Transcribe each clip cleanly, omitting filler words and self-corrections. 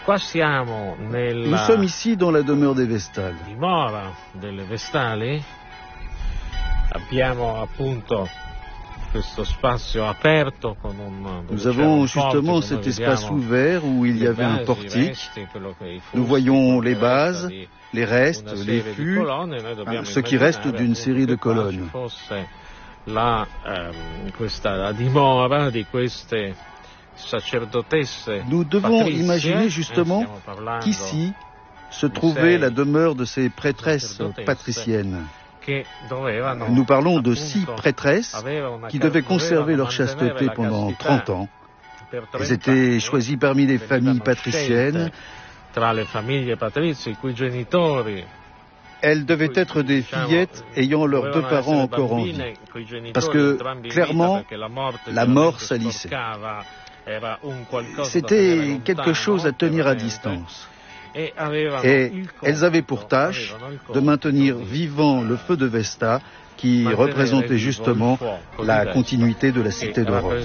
Nous sommes ici dans la demeure des Vestales. Nous avons justement cet espace ouvert où il y avait un portique. Nous voyons les bases, les restes, les fûts, ce qui reste d'une série de colonnes. Nous devons imaginer justement qu'ici se trouvait la demeure de ces prêtresses patriciennes. Nous parlons de 6 prêtresses qui devaient conserver leur chasteté pendant 30 ans. Elles étaient choisies parmi les familles patriciennes. Elles devaient être des fillettes ayant leurs 2 parents encore en vie. Parce que, clairement, la mort salissait. C'était quelque chose à tenir à distance. Et elles avaient pour tâche de maintenir vivant le feu de Vesta, qui représentait justement la continuité de la cité de Rome.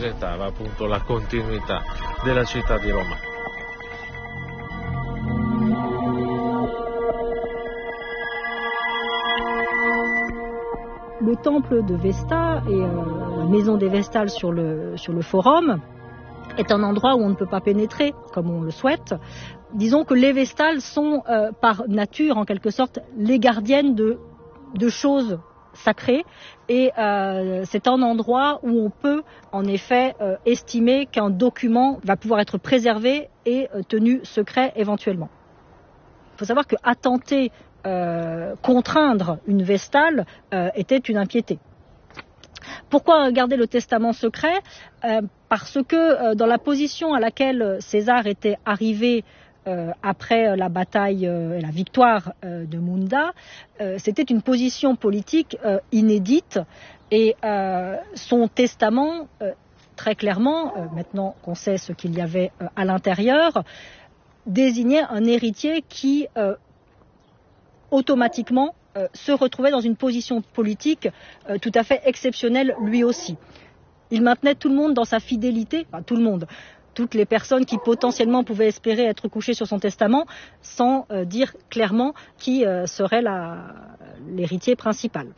Le temple de Vesta et la maison des Vestales sur le forum est un endroit où on ne peut pas pénétrer comme on le souhaite. Disons que les Vestales sont par nature en quelque sorte les gardiennes de choses sacrées et c'est un endroit où on peut en effet estimer qu'un document va pouvoir être préservé et tenu secret éventuellement. Il faut savoir que attenter, contraindre une Vestale était une impiété. Pourquoi garder le testament secret ? Parce que dans la position à laquelle César était arrivé après la bataille et la victoire de Munda, c'était une position politique inédite et son testament, très clairement, maintenant qu'on sait ce qu'il y avait à l'intérieur, désignait un héritier qui automatiquement se retrouvait dans une position politique tout à fait exceptionnelle lui aussi. Il maintenait tout le monde dans sa fidélité, enfin tout le monde, toutes les personnes qui potentiellement pouvaient espérer être couchées sur son testament, sans dire clairement qui serait l'héritier principal.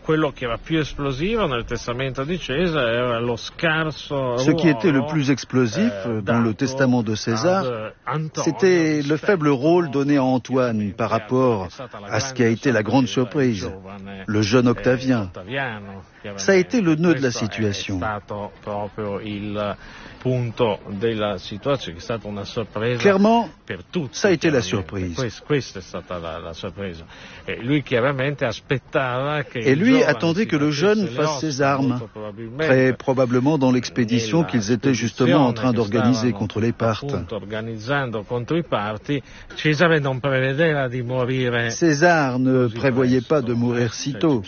Ce qui était le plus explosif dans le testament de César, c'était le faible rôle donné à Antoine par rapport à ce qui a été la grande surprise, le jeune Octavien. Ça a été le nœud de la situation. Clairement, ça a été la surprise. Et lui attendait que le jeune fasse ses armes, très probablement dans l'expédition qu'ils étaient justement en train d'organiser contre les Parthes. César ne prévoyait pas de mourir si tôt.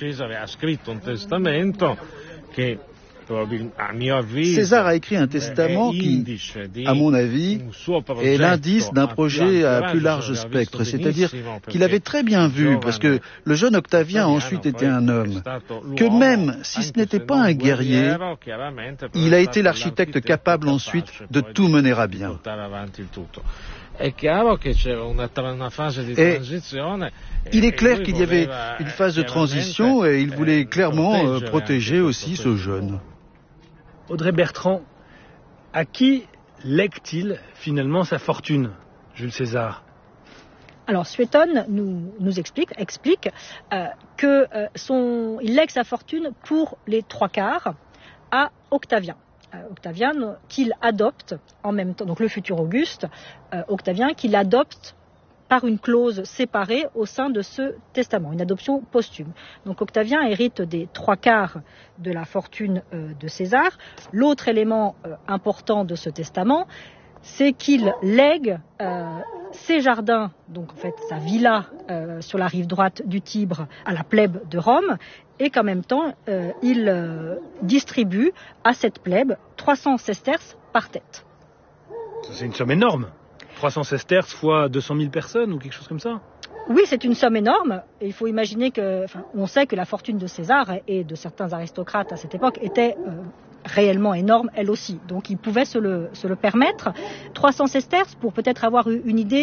César a écrit un testament qui, à mon avis, est l'indice d'un projet à plus large spectre. C'est-à-dire qu'il avait très bien vu, parce que le jeune Octavien a ensuite été un homme, que même si ce n'était pas un guerrier, il a été l'architecte capable ensuite de tout mener à bien. Et il est clair qu'il y avait une phase de transition et il voulait clairement protéger aussi ce jeune. Audrey Bertrand, à qui lègue-t-il finalement sa fortune, Jules César ? Alors Suétone nous explique qu'il lègue sa fortune pour les 3/4 à Octavien. Octavien qu'il adopte en même temps, donc le futur Auguste, Octavien qu'il adopte par une clause séparée au sein de ce testament, une adoption posthume. Donc Octavien hérite des 3/4 de la fortune de César. L'autre élément important de ce testament, c'est qu'il lègue ses jardins, donc en fait sa villa sur la rive droite du Tibre à la plèbe de Rome, et qu'en même temps il distribue à cette plèbe 300 sesterces par tête. C'est une somme énorme. 300 sesterces fois 200 000 personnes ou quelque chose comme ça ? Oui, c'est une somme énorme. Et il faut imaginer on sait que la fortune de César et de certains aristocrates à cette époque était réellement énorme, elle aussi. Donc ils pouvaient se le permettre. 300 sesterces, pour peut-être avoir une idée,